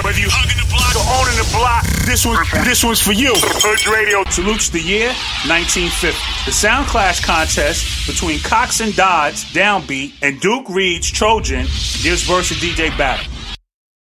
Whether you hugging the block or owning the block, this one's for you. Hood Radio salutes the year 1950. The Sound Clash contest between Cox and Dodds, Downbeat, and Duke Reed's Trojan gives birth to DJ Battle.